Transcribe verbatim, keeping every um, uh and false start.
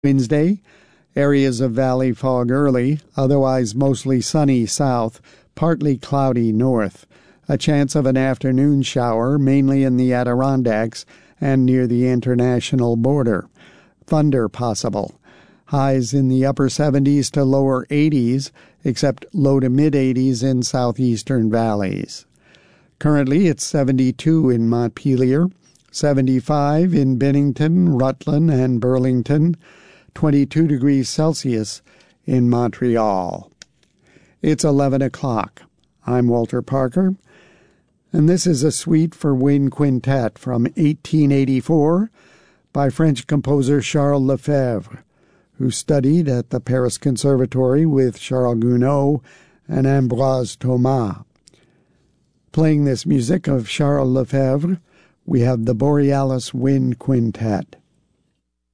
Wednesday, areas of valley fog early, otherwise mostly sunny south, partly cloudy north. A chance of an afternoon shower, mainly in the Adirondacks and near the international border. Thunder possible. Highs in the upper seventies to lower eighties, except low to mid-eighties in southeastern valleys. Currently, it's seventy-two in Montpelier, seventy-five in Bennington, Rutland, and Burlington, twenty-two degrees Celsius in Montreal. It's eleven o'clock. I'm Walter Parker, and this is a suite for wind quintet from eighteen eighty-four by French composer Charles Lefebvre, who studied at the Paris Conservatory with Charles Gounod and Ambroise Thomas. Playing this music of Charles Lefebvre, we have the Borealis Wind Quintet.